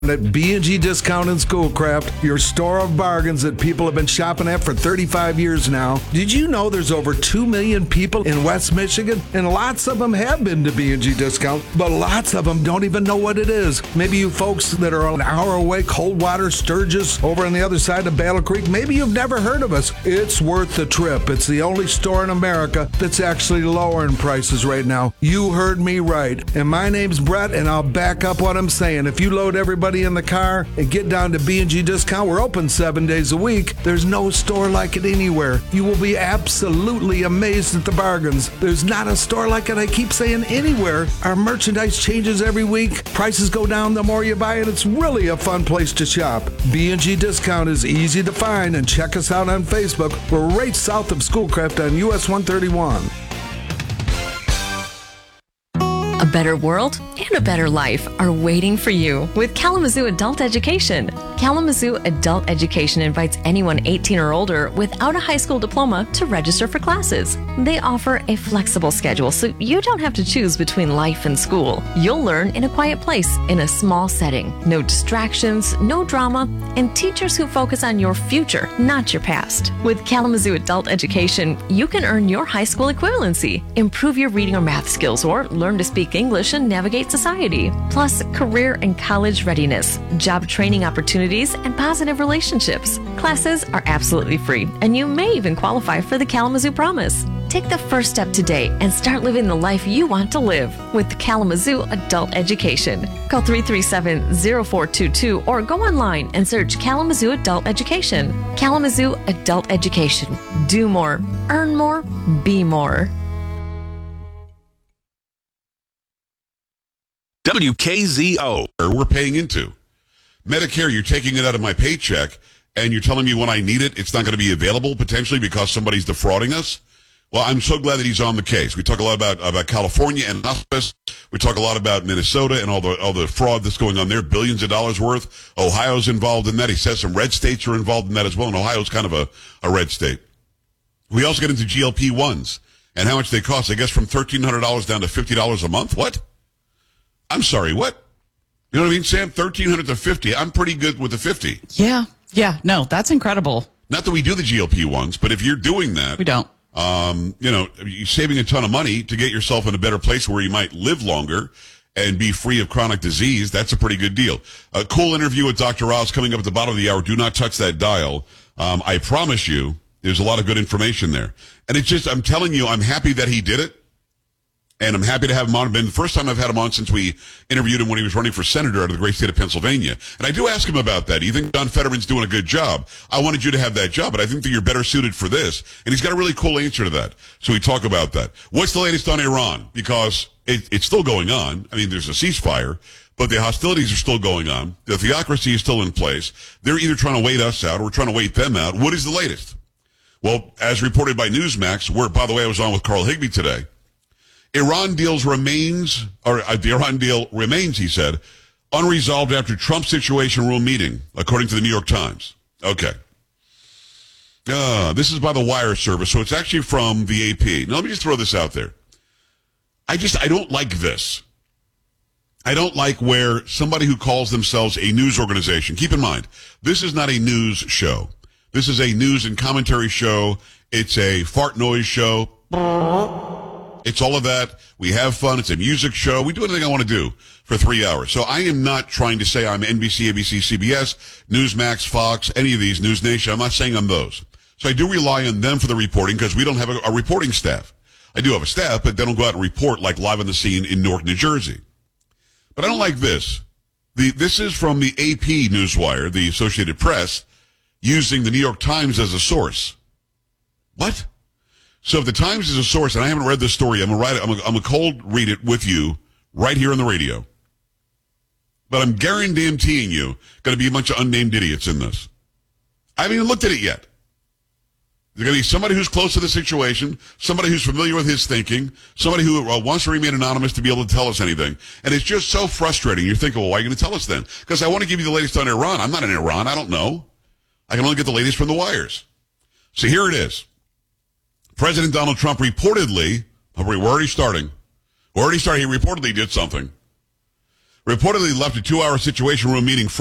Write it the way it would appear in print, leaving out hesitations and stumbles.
At B&G Discount and Schoolcraft, your store of bargains that people have been shopping at for 35 years now. Did you know there's over 2 million people in West Michigan? And lots of them have been to B&G Discount, but lots of them don't even know what it is. Maybe you folks that are an hour away, Coldwater, Sturgis, over on the other side of Battle Creek, maybe you've never heard of us. It's worth the trip. It's the only store in America that's actually lowering prices right now. You heard me right. And my name's Brett, and I'll back up what I'm saying. If you load everybody in the car and get down to B&G Discount, we're open 7 days a week. There's no store like it anywhere. You will be absolutely amazed at the bargains. There's not a store like it, I keep saying, anywhere. Our merchandise changes every week. Prices go down the more you buy it. It's really a fun place to shop. B&G Discount is easy to find, and check us out on Facebook. We're right south of Schoolcraft on US 131. A better world and a better life are waiting for you with Kalamazoo Adult Education. Kalamazoo Adult Education invites anyone 18 or older without a high school diploma to register for classes. They offer a flexible schedule so you don't have to choose between life and school. You'll learn in a quiet place, in a small setting. No distractions, no drama, and teachers who focus on your future, not your past. With Kalamazoo Adult Education, you can earn your high school equivalency, improve your reading or math skills, or learn to speak English and navigate society. Plus, career and college readiness, job training opportunities, and positive relationships. Classes are absolutely free, and you may even qualify for the Kalamazoo Promise. Take the first step today and start living the life you want to live with Kalamazoo Adult Education. Call 337-0422 or go online and search Kalamazoo Adult Education. Kalamazoo Adult Education. Do more, earn more, be more. WKZO. We're paying into Medicare. You're taking it out of my paycheck, and you're telling me when I need it, it's not going to be available potentially because somebody's defrauding us. Well, I'm so glad that he's on the case. We talk a lot about California and hospice. We talk a lot about Minnesota and all the fraud that's going on there, billions of dollars worth. Ohio's involved in that. He says some red states are involved in that as well, and Ohio's kind of a red state. We also get into GLP-1s and how much they cost. I guess from $1,300 down to $50 a month. What? I'm sorry, what? You know what I mean, Sam? $1,300 to $50. I'm pretty good with the 50. Yeah. No, that's incredible. Not that we do the GLP-1s, but if you're doing that, we don't. You're saving a ton of money to get yourself in a better place where you might live longer and be free of chronic disease. That's a pretty good deal. A cool interview with Dr. Oz coming up at the bottom of the hour. Do not touch that dial. I promise you, there's a lot of good information there. And it's just, I'm telling you, I'm happy that he did it. And I'm happy to have him on. It's been the first time I've had him on since we interviewed him when he was running for senator out of the great state of Pennsylvania. And I do ask him about that. You think John Fetterman's doing a good job? I wanted you to have that job, but I think that you're better suited for this. And he's got a really cool answer to that. So we talk about that. What's the latest on Iran? Because it's still going on. I mean, there's a ceasefire, but the hostilities are still going on. The theocracy is still in place. They're either trying to wait us out or we're trying to wait them out. What is the latest? Well, as reported by Newsmax, where, by the way, I was on with Carl Higbee today, the Iran deal remains, he said, unresolved after Trump Situation Room meeting, according to the New York Times. Okay. This is by the Wire service, so it's actually from the AP. Now, let me just throw this out there. I don't like this. I don't like where somebody who calls themselves a news organization, keep in mind, this is not a news show. This is a news and commentary show. It's a fart noise show. It's all of that. We have fun. It's a music show. We do anything I want to do for 3 hours. So I am not trying to say I'm NBC, ABC, CBS, Newsmax, Fox, any of these, News Nation. I'm not saying I'm those. So I do rely on them for the reporting because we don't have a reporting staff. I do have a staff, but they don't go out and report like live on the scene in Newark, New Jersey. But I don't like this. This is from the AP Newswire, the Associated Press, using the New York Times as a source. What? So if the Times is a source, and I haven't read this story, I'm gonna cold read it with you right here on the radio. But I'm guaranteeing you, going to be a bunch of unnamed idiots in this. I haven't even looked at it yet. There's going to be somebody who's close to the situation, somebody who's familiar with his thinking, somebody who wants to remain anonymous to be able to tell us anything. And it's just so frustrating. You're thinking, well, why are you going to tell us then? Because I want to give you the latest on Iran. I'm not in Iran. I don't know. I can only get the latest from the wires. So here it is. President Donald Trump reportedly, we're already starting. He reportedly did something. reportedly left a 2-hour situation room meeting